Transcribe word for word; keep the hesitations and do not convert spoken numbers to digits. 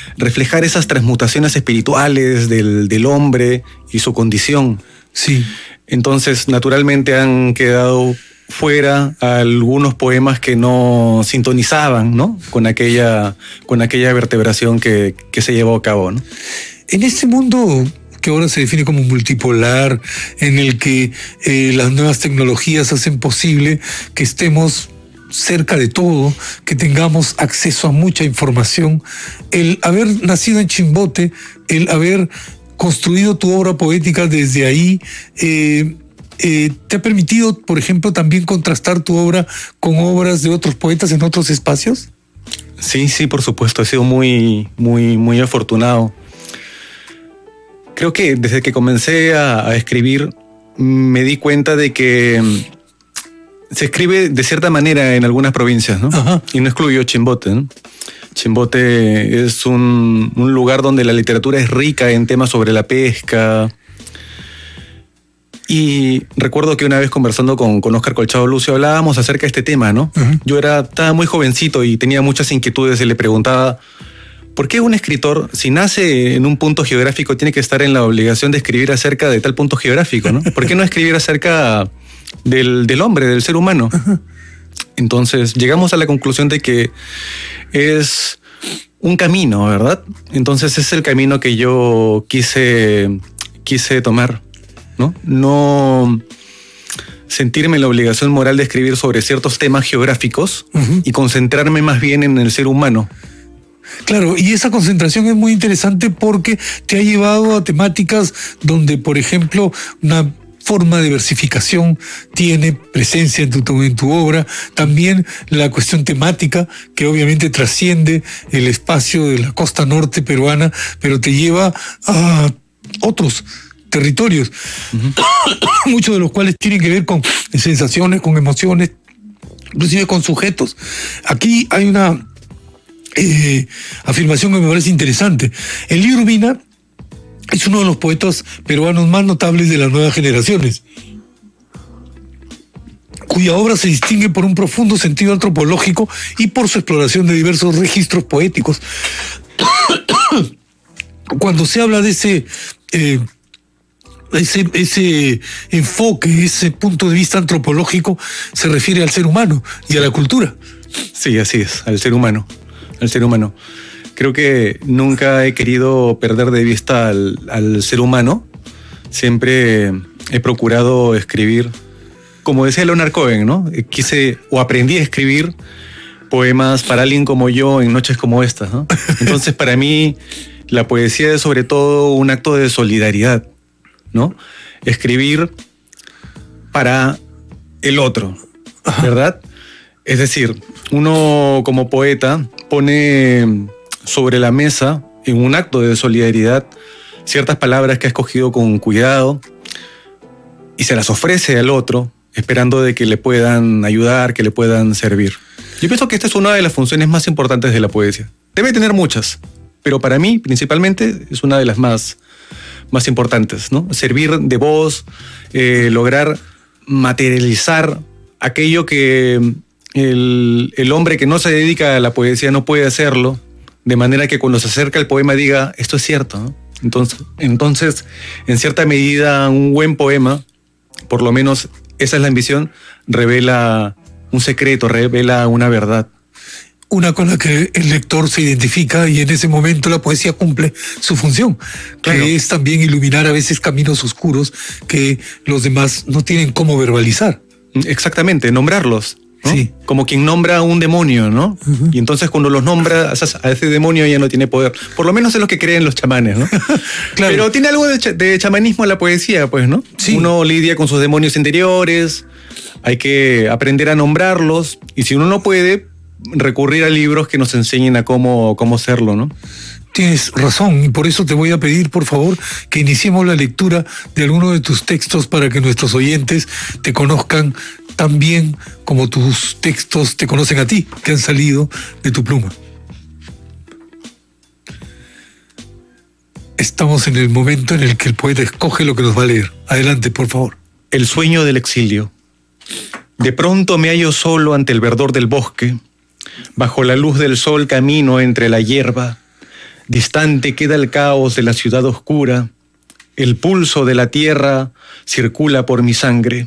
reflejar esas transmutaciones espirituales del, del hombre y su condición. Sí. Entonces, naturalmente han quedado fuera algunos poemas que no sintonizaban, ¿no? Con aquella, con aquella vertebración que, que se llevó a cabo, ¿no? En este mundo que ahora se define como multipolar, en el que eh, las nuevas tecnologías hacen posible que estemos cerca de todo, que tengamos acceso a mucha información, el haber nacido en Chimbote, el haber construido tu obra poética desde ahí, eh, eh, ¿te ha permitido, por ejemplo, también contrastar tu obra con obras de otros poetas en otros espacios? Sí, sí, por supuesto, he sido muy, muy, muy afortunado. Creo que desde que comencé a, a escribir me di cuenta de que se escribe de cierta manera en algunas provincias, ¿no? Ajá. Y no excluyo Chimbote, ¿no? Chimbote es un, un lugar donde la literatura es rica en temas sobre la pesca. Y recuerdo que una vez conversando con, con Óscar Colchado Lucio hablábamos acerca de este tema, ¿no? Uh-huh. Yo era, estaba muy jovencito y tenía muchas inquietudes y le preguntaba, ¿por qué un escritor, si nace en un punto geográfico, tiene que estar en la obligación de escribir acerca de tal punto geográfico, ¿no? ¿Por qué no escribir acerca del, del hombre, del ser humano? Uh-huh. Entonces llegamos a la conclusión de que es un camino, ¿verdad? Entonces es el camino que yo quise, quise tomar, ¿no? No sentirme en la obligación moral de escribir sobre ciertos temas geográficos uh-huh. y concentrarme más bien en el ser humano. Claro, y esa concentración es muy interesante porque te ha llevado a temáticas donde, por ejemplo, una forma de versificación tiene presencia en tu, en tu obra, también la cuestión temática que obviamente trasciende el espacio de la costa norte peruana, pero te lleva a otros territorios, uh-huh. muchos de los cuales tienen que ver con sensaciones, con emociones, inclusive con sujetos. Aquí hay una eh, afirmación que me parece interesante. Elío Urbina es uno de los poetas peruanos más notables de las nuevas generaciones, cuya obra se distingue por un profundo sentido antropológico y por su exploración de diversos registros poéticos. Cuando se habla de ese, eh, ese, ese enfoque, ese punto de vista antropológico, se refiere al ser humano y a la cultura. Sí, así es, al ser humano, al ser humano. Creo que nunca he querido perder de vista al, al ser humano. Siempre he procurado escribir, como decía Leonard Cohen, ¿no? Quise o aprendí a escribir poemas para alguien como yo en noches como estas, ¿no? Entonces, para mí, la poesía es sobre todo un acto de solidaridad, ¿no? Escribir para el otro, ¿verdad? Es decir, uno como poeta pone sobre la mesa, en un acto de solidaridad, ciertas palabras que ha escogido con cuidado y se las ofrece al otro, esperando de que le puedan ayudar, que le puedan servir. Yo pienso que esta es una de las funciones más importantes de la poesía. Debe tener muchas, pero para mí, principalmente, es una de las más, más importantes, ¿no? Servir de voz, eh, lograr materializar aquello que el, el hombre que no se dedica a la poesía no puede hacerlo, de manera que cuando se acerca el poema diga, esto es cierto, ¿no? Entonces, entonces, en cierta medida, un buen poema, por lo menos esa es la ambición, revela un secreto, revela una verdad. Una con la que el lector se identifica y en ese momento la poesía cumple su función, claro, que es también iluminar a veces caminos oscuros que los demás no tienen cómo verbalizar. Exactamente, nombrarlos, ¿no? Sí. Como quien nombra a un demonio, ¿no? Uh-huh. Y entonces cuando los nombra a ese demonio ya no tiene poder. Por lo menos es lo que creen los chamanes, ¿no? Claro. Pero tiene algo de, ch de chamanismo la poesía, pues, ¿no? Sí. Uno lidia con sus demonios interiores, hay que aprender a nombrarlos, y si uno no puede, recurrir a libros que nos enseñen a cómo, cómo serlo, ¿no? Tienes razón, y por eso te voy a pedir, por favor, que iniciemos la lectura de alguno de tus textos para que nuestros oyentes te conozcan tan bien como tus textos te conocen a ti, que han salido de tu pluma. Estamos en el momento en el que el poeta escoge lo que nos va a leer. Adelante, por favor. El sueño del exilio. De pronto me hallo solo ante el verdor del bosque. Bajo la luz del sol camino entre la hierba. Distante queda el caos de la ciudad oscura, el pulso de la tierra circula por mi sangre.